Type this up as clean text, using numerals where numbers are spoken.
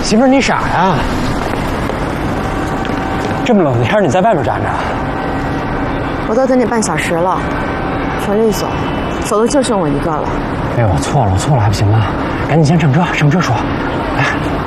媳妇儿，你傻呀？这么冷的天，你在外面站着？ 我都等你半小时了，全利索，走的就剩我一个了。 哎呦，我错了，还不行吗？赶紧先上车说。来。